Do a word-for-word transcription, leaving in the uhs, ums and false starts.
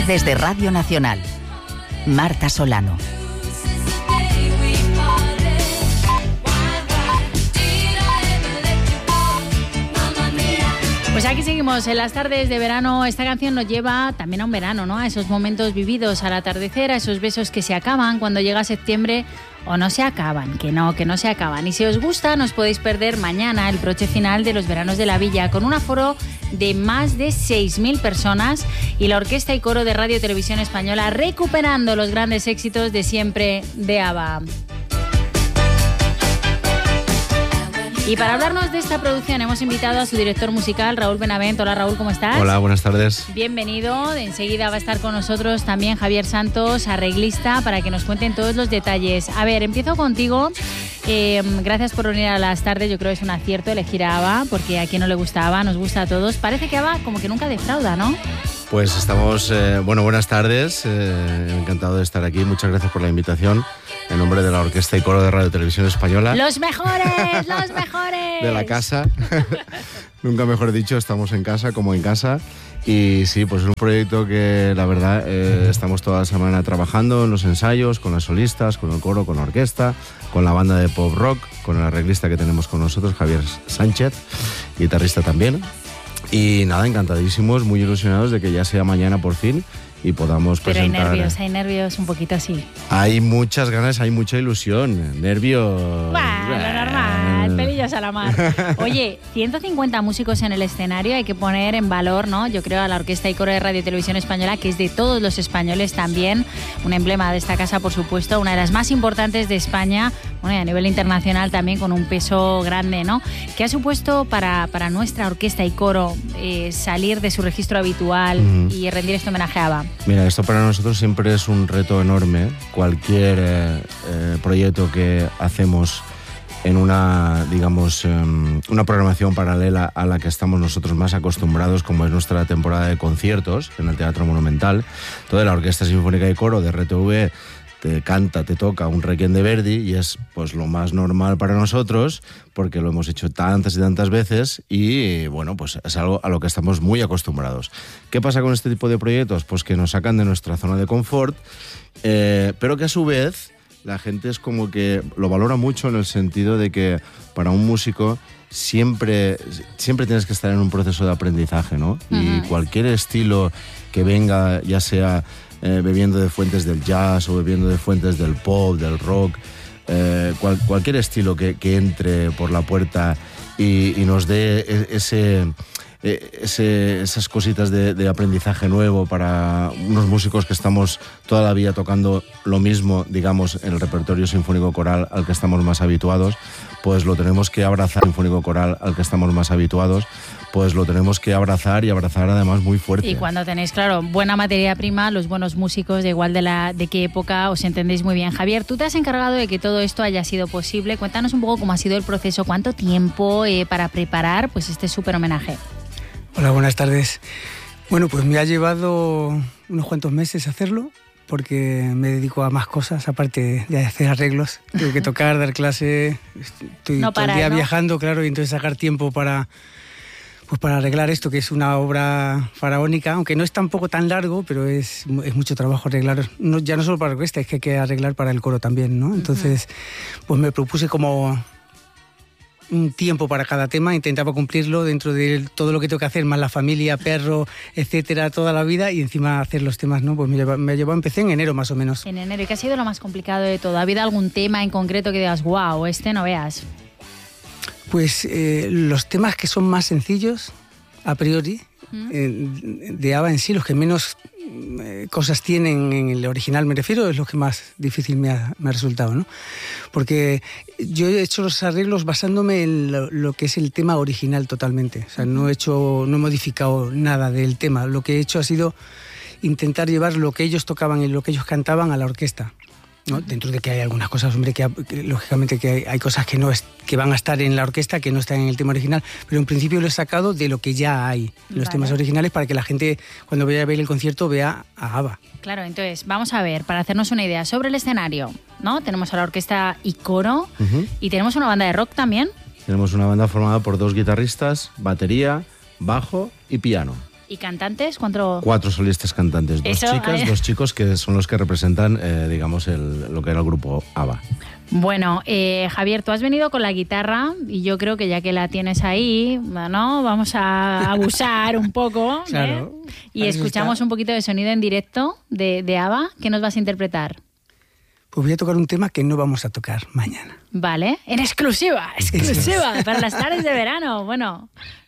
Tardes de Radio Nacional. Marta Solano. Pues aquí seguimos en las tardes de verano. Esta canción nos lleva también a un verano, ¿no? A esos momentos vividos al atardecer, a esos besos que se acaban cuando llega septiembre o no se acaban, que no, que no se acaban. Y si os gusta, no os podéis perder mañana el broche final de los veranos de la Villa, con un aforo de más de seis mil personas y la Orquesta y Coro de Radio Televisión Española recuperando los grandes éxitos de siempre de ABBA. Y para hablarnos de esta producción hemos invitado a su director musical, Raúl Benavent. Hola Raúl, ¿cómo estás? Hola, buenas tardes. Bienvenido. Enseguida va a estar con nosotros también Javier Santos, arreglista, para que nos cuenten todos los detalles. A ver, empiezo contigo. Eh, gracias por venir a las tardes. Yo creo que es un acierto elegir a ABBA, porque a quien no le gusta ABBA, nos gusta a todos. Parece que ABBA como que nunca defrauda, ¿no? Pues estamos, eh, bueno, buenas tardes. Eh, encantado de estar aquí. Muchas gracias por la invitación. En nombre de la Orquesta y Coro de Radio Televisión Española. ¡Los mejores! ¡Los mejores! De la casa. Nunca mejor dicho, estamos en casa, como en casa. Y sí, pues es un proyecto que la verdad eh, estamos toda la semana trabajando en los ensayos, con las solistas, con el coro, con la orquesta, con la banda de pop rock, con el arreglista que tenemos con nosotros, Javier Sánchez, guitarrista también. Y nada, encantadísimos, muy ilusionados de que ya sea mañana por fin y podamos Pero presentar... Pero hay nervios, hay nervios un poquito así. Hay muchas ganas, hay mucha ilusión, nervios... Bueno, lo normal, pelillos a la mar. Oye, ciento cincuenta músicos en el escenario, hay que poner en valor, ¿no? Yo creo a la Orquesta y Coro de Radio Televisión Española, que es de todos los españoles también, un emblema de esta casa, por supuesto, una de las más importantes de España, bueno, y a nivel internacional también con un peso grande, ¿no? ¿Qué ha supuesto para, para nuestra Orquesta y Coro eh, salir de su registro habitual uh-huh. y rendir este homenaje a ABBA? Mira, esto para nosotros siempre es un reto enorme. Cualquier eh, eh, proyecto que hacemos en una, digamos, um, una programación paralela a la que estamos nosotros más acostumbrados, como es nuestra temporada de conciertos en el Teatro Monumental. Toda la Orquesta Sinfónica y Coro de R T V te canta, te toca un Requiem de Verdi y es pues lo más normal para nosotros porque lo hemos hecho tantas y tantas veces y bueno, pues es algo a lo que estamos muy acostumbrados. ¿Qué pasa con este tipo de proyectos? Pues que nos sacan de nuestra zona de confort, eh, pero que a su vez la gente es como que lo valora mucho en el sentido de que para un músico siempre, siempre tienes que estar en un proceso de aprendizaje, ¿no? Uh-huh. Y cualquier estilo que venga, ya sea Eh, bebiendo de fuentes del jazz o bebiendo de fuentes del pop, del rock, eh, cual, cualquier estilo que, que entre por la puerta y, y nos dé ese, ese, esas cositas de, de aprendizaje nuevo para unos músicos que estamos toda la vida tocando lo mismo, digamos, en el repertorio sinfónico coral al que estamos más habituados, pues lo tenemos que abrazar, sinfónico coral al que estamos más habituados, pues lo tenemos que abrazar y abrazar además muy fuerte. Y cuando tenéis, claro, buena materia prima, los buenos músicos, de igual de, la, de qué época, os entendéis muy bien. Javier, tú te has encargado de que todo esto haya sido posible. Cuéntanos un poco cómo ha sido el proceso, cuánto tiempo eh, para preparar pues este súper homenaje. Hola, buenas tardes. Bueno, pues me ha llevado unos cuantos meses hacerlo, porque me dedico a más cosas, aparte de hacer arreglos. Tengo que tocar, dar clase, estoy no todo para, el día ¿no? viajando, claro, y entonces sacar tiempo para... Pues para arreglar esto, que es una obra faraónica, aunque no es tampoco tan largo, pero es, es mucho trabajo arreglar, no, ya no solo para la orquesta, es que hay que arreglar para el coro también, ¿no? Entonces, pues me propuse como un tiempo para cada tema, intentaba cumplirlo dentro de todo lo que tengo que hacer, más la familia, perro, etcétera, toda la vida, y encima hacer los temas, ¿no? Pues me llevó, me llevó, empecé en enero más o menos. En enero, ¿y qué ha sido lo más complicado de todo? ¿Ha habido algún tema en concreto que digas, wow, este no veas? Pues eh, los temas que son más sencillos, a priori, ¿Mm? eh, de ABBA en sí, los que menos eh, cosas tienen en el original, me refiero, es lo que más difícil me ha, me ha resultado, ¿no? Porque yo he hecho los arreglos basándome en lo, lo que es el tema original totalmente. O sea, no he hecho, no he modificado nada del tema. Lo que he hecho ha sido intentar llevar lo que ellos tocaban y lo que ellos cantaban a la orquesta, ¿no? Dentro de que hay algunas cosas, hombre, que, que lógicamente que hay, hay cosas que no es, que van a estar en la orquesta, que no están en el tema original, pero en principio lo he sacado de lo que ya hay, los vale. temas originales, para que la gente cuando vaya a ver el concierto vea a ABBA. Claro, entonces vamos a ver, para hacernos una idea sobre el escenario, ¿no? Tenemos a la Orquesta y Coro, uh-huh. y tenemos una banda de rock también. Tenemos una banda formada por dos guitarristas, batería, bajo y piano. ¿Y cantantes? ¿Cuánto? Cuatro solistas cantantes, dos Eso, chicas, ay. dos chicos que son los que representan, eh, digamos, el, lo que era el grupo ABBA. Bueno, eh, Javier, tú has venido con la guitarra y yo creo que ya que la tienes ahí, ¿no? Vamos a abusar un poco, ¿eh? Claro, Y para eso escuchamos está. un poquito de sonido en directo de, de ABBA. ¿Qué nos vas a interpretar? Pues voy a tocar un tema que no vamos a tocar mañana. Vale, en exclusiva, exclusiva, para las tardes de verano. Bueno,